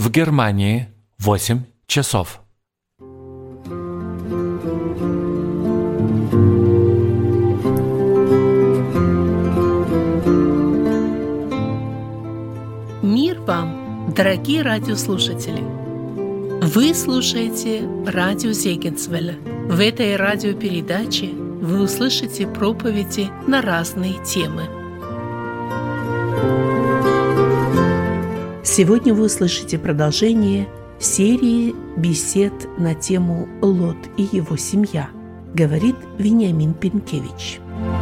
В Германии 8 часов. Мир вам, дорогие радиослушатели! Вы слушаете радио Зегенсвелля. В этой радиопередаче вы услышите проповеди на разные темы. Сегодня вы услышите продолжение серии бесед на тему «Лот и его семья», говорит Вениамин Пенкевич.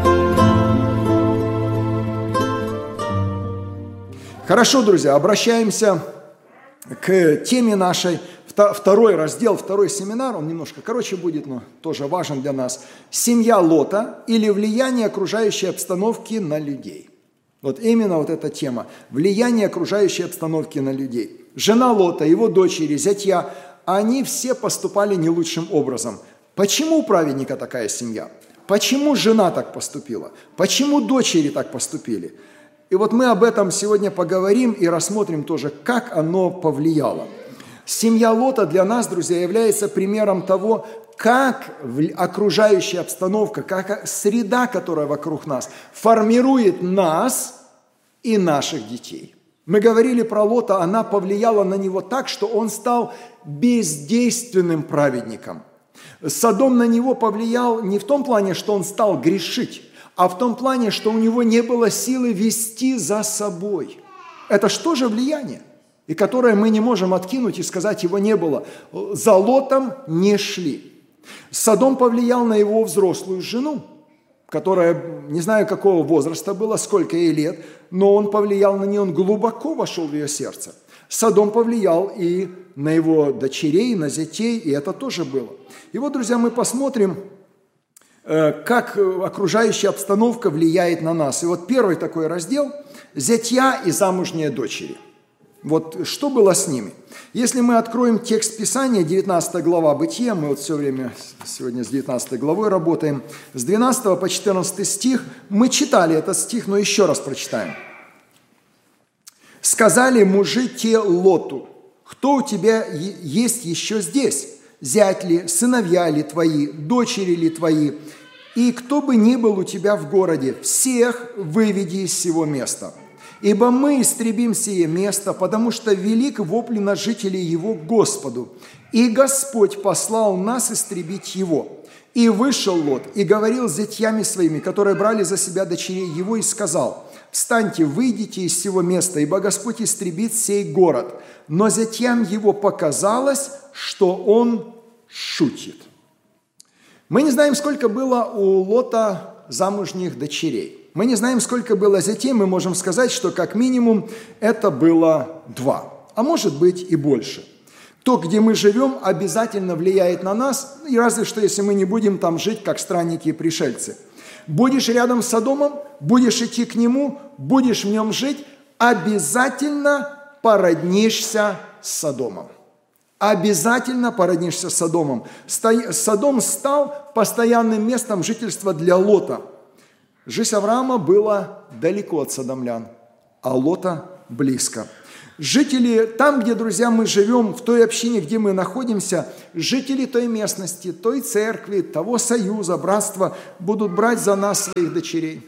Хорошо, друзья, обращаемся к теме нашей. Второй раздел, второй семинар, он немножко короче будет, но тоже важен для нас. Семья Лота или влияние окружающей обстановки на людей. Вот именно вот эта тема. Влияние окружающей обстановки на людей. Жена Лота, его дочери, зятья, они все поступали не лучшим образом. Почему у праведника такая семья? Почему жена так поступила? Почему дочери так поступили? И вот мы об этом сегодня поговорим и рассмотрим тоже, как оно повлияло. Семья Лота для нас, друзья, является примером того, как окружающая обстановка, как среда, которая вокруг нас, формирует нас и наших детей. Мы говорили про Лота, она повлияла на него так, что он стал бездейственным праведником. Содом на него повлиял не в том плане, что он стал грешить, а в том плане, что у него не было силы вести за собой. Это что же влияние? И которое мы не можем откинуть и сказать, его не было. За Лотом не шли. Содом повлиял на его взрослую жену, которая, не знаю какого возраста была, сколько ей лет, но он повлиял на нее, он глубоко вошел в ее сердце. Содом повлиял и на его дочерей, на зятей, и это тоже было. И вот, друзья, мы посмотрим, как окружающая обстановка влияет на нас. И вот первый такой раздел – зятья и замужние дочери. Вот что было с ними? Если мы откроем текст Писания, 19 глава Бытия, мы вот все время сегодня с 19 главой работаем, с 12 по 14 стих, мы читали этот стих, но еще раз прочитаем. «Сказали мужи те Лоту, кто у тебя есть еще здесь? Зять ли, сыновья ли твои, дочери ли твои? И кто бы ни был у тебя в городе, всех выведи из сего места». Ибо мы истребим сие место, потому что велик вопль на жителей его к Господу. И Господь послал нас истребить его. И вышел Лот, и говорил с зятьями своими, которые брали за себя дочерей его, и сказал: «Встаньте, выйдите из сего места, ибо Господь истребит сей город». Но зятьям его показалось, что он шутит. Мы не знаем, сколько было у Лота замужних дочерей. Мы не знаем, сколько было зятей, мы можем сказать, что как минимум это было 2, а может быть и больше. То, где мы живем, обязательно влияет на нас, и разве что, если мы не будем там жить, как странники и пришельцы. Будешь рядом с Содомом, будешь идти к нему, будешь в нем жить, обязательно породнишься с Содомом. Обязательно породнишься с Содомом. Содом стал постоянным местом жительства для Лота. Жизнь Авраама была далеко от содомлян, а Лота близко. Жители, там, где, друзья, мы живем, в той общине, где мы находимся, жители той местности, той церкви, того союза, братства будут брать за нас своих дочерей.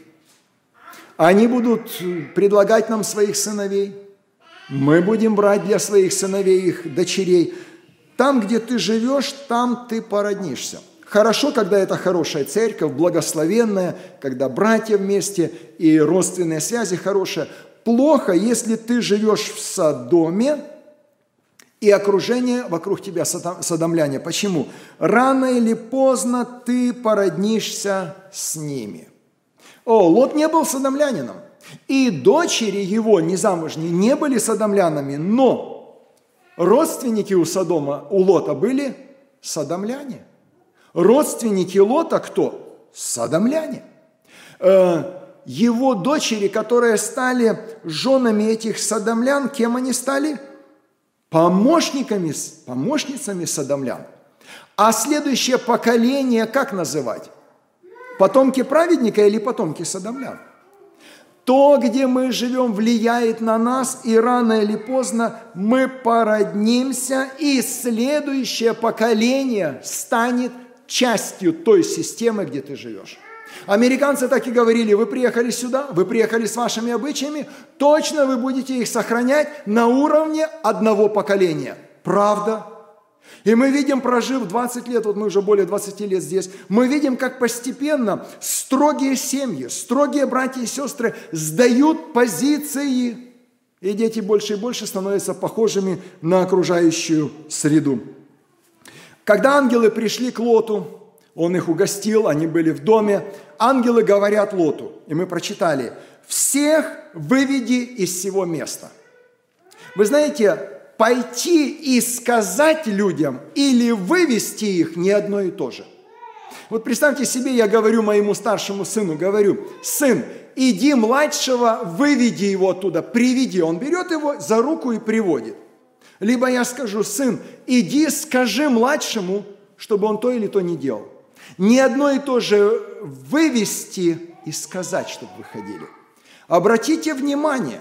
Они будут предлагать нам своих сыновей. Мы будем брать для своих сыновей их дочерей. Там, где ты живешь, там ты породнишься. Хорошо, когда это хорошая церковь, благословенная, когда братья вместе и родственные связи хорошие. Плохо, если ты живешь в Содоме и окружение вокруг тебя содомляне. Почему? Рано или поздно ты породнишься с ними. Лот не был содомлянином, и дочери его незамужние не были содомлянами, но родственники у Содома, у Лота были содомляне. Родственники Лота кто? Содомляне. Его дочери, которые стали женами этих содомлян, кем они стали? Помощницами содомлян. А следующее поколение как называть? Потомки праведника или потомки содомлян? То, где мы живем, влияет на нас, и рано или поздно мы породнимся, и следующее поколение станет частью той системы, где ты живешь. Американцы так и говорили: вы приехали сюда, вы приехали с вашими обычаями, точно вы будете их сохранять на уровне одного поколения. Правда? И мы видим, прожив 20 лет, вот мы уже более 20 лет здесь, мы видим, как постепенно строгие семьи, строгие братья и сестры сдают позиции, и дети больше и больше становятся похожими на окружающую среду. Когда ангелы пришли к Лоту, он их угостил, они были в доме, ангелы говорят Лоту, и мы прочитали: «Всех выведи из сего места». Вы знаете, пойти и сказать людям или вывести их не одно и то же. Вот представьте себе, я говорю моему старшему сыну, говорю: сын, иди младшего, выведи его оттуда, приведи. Он берет его за руку и приводит. Либо я скажу: сын, иди скажи младшему, чтобы он то или то не делал. Не одно и то же вывести и сказать, чтобы выходили. Обратите внимание,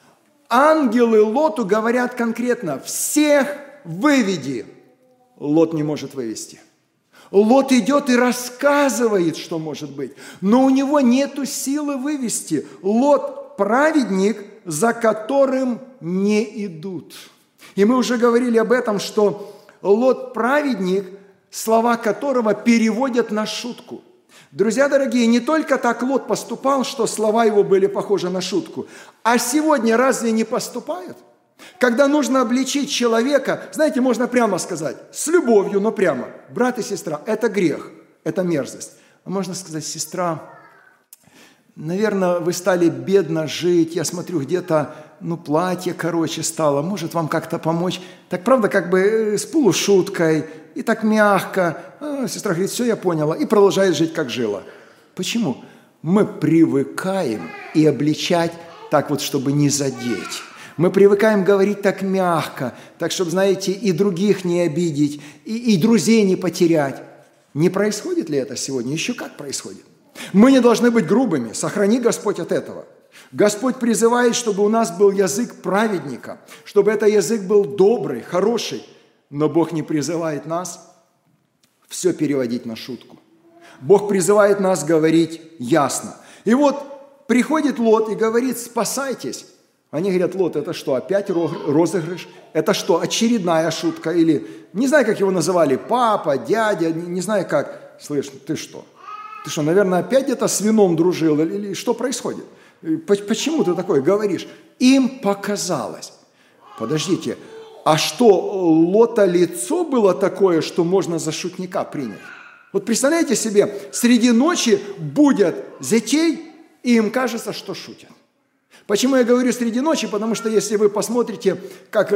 ангелы Лоту говорят конкретно: всех выведи. Лот не может вывести. Лот идет и рассказывает, что может быть, но у него нету силы вывести. Лот – праведник, за которым не идут. И мы уже говорили об этом, что Лот – праведник, слова которого переводят на шутку. Друзья дорогие, не только так Лот поступал, что слова его были похожи на шутку, а сегодня разве не поступают? Когда нужно обличить человека, знаете, можно прямо сказать, с любовью, но прямо: брат и сестра, это грех, это мерзость. А можно сказать: сестра, наверное, вы стали бедно жить, я смотрю, где-то, платье короче стало, может вам как-то помочь? Так правда, как бы с полушуткой и так мягко. Сестра говорит: все, я поняла, и продолжает жить, как жила. Почему? Мы привыкаем и обличать так вот, чтобы не задеть. Мы привыкаем говорить так мягко, так, чтобы, знаете, и других не обидеть, и друзей не потерять. Не происходит ли это сегодня? Еще как происходит. Мы не должны быть грубыми. Сохрани, Господь, от этого. Господь призывает, чтобы у нас был язык праведника, чтобы этот язык был добрый, хороший. Но Бог не призывает нас все переводить на шутку. Бог призывает нас говорить ясно. И вот приходит Лот и говорит: спасайтесь. Они говорят: Лот, это что, опять розыгрыш? Это что, очередная шутка? Или, не знаю, как его называли, папа, дядя, не знаю как. Слышь, ты что? Ты что, наверное, опять где-то с вином дружил? Или что происходит? Почему ты такое говоришь? Им показалось. Подождите, а что, Лота лицо было такое, что можно за шутника принять? Вот представляете себе, среди ночи будят зятей, и им кажется, что шутят. Почему я говорю среди ночи? Потому что если вы посмотрите, как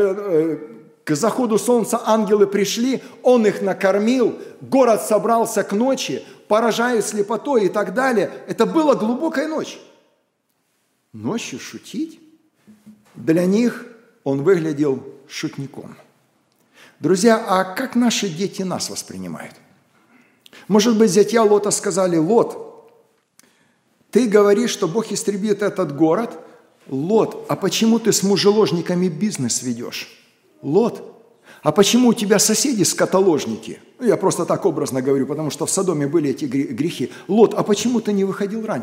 к заходу солнца ангелы пришли, он их накормил, город собрался к ночи, поражают слепотой и так далее. Это была глубокая ночь. Ночью шутить? Для них он выглядел шутником. Друзья, а как наши дети нас воспринимают? Может быть, зятья Лота сказали: Лот, ты говоришь, что Бог истребит этот город. Лот, а почему ты с мужеложниками бизнес ведешь? Лот, а почему у тебя соседи скотоложники? Я просто так образно говорю, потому что в Содоме были эти грехи. Лот, а почему ты не выходил раньше?